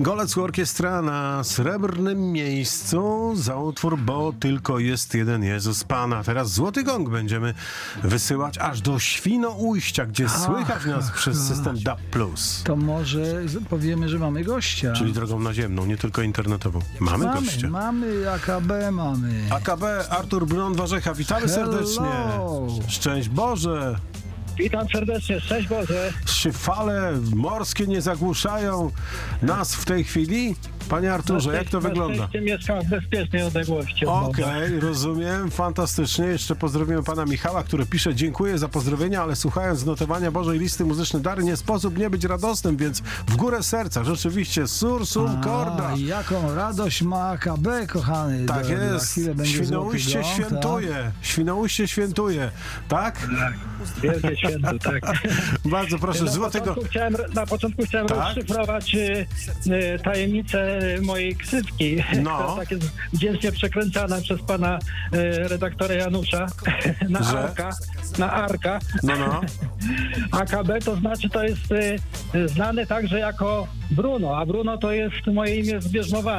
Golec Orkiestra na srebrnym miejscu za utwór Bo tylko jest jeden Jezus Pana. Teraz Złoty Gong będziemy wysyłać aż do Świnoujścia, gdzie słychać nas przez system DAB+. To może powiemy, że mamy gościa. Czyli drogą naziemną, nie tylko internetową. Mamy gościa. Mamy AKB, mamy. AKB, Artur Brun-Warzecha, witamy serdecznie. Szczęść Boże. Witam serdecznie, szczęść Boże. Czy fale morskie nie zagłuszają nas w tej chwili? Panie Arturze, jak to wygląda? Na szczęście mieszkam w bezpiecznej odległości. Okej, rozumiem, fantastycznie. Jeszcze pozdrowimy pana Michała, który pisze: dziękuję za pozdrowienia, ale słuchając notowania Bożej listy muzycznej Dary nie sposób nie być radosnym, więc w górę serca. Rzeczywiście, sursum corda. Jaką radość ma AKB, kochany. Tak jest. Świnoujście świętuje. Tak? Świnoujście świętuje. Tak? Wielkie święto, tak. Bardzo proszę, Złotego. Na początku chciałem rozszyfrować tajemnicę mojej ksywki, która tak jest wdzięcznie przekręcana przez pana redaktora Janusza na Arka. AKB to znaczy, to jest znane także jako Bruno, a Bruno to jest moje imię zbierzmowane.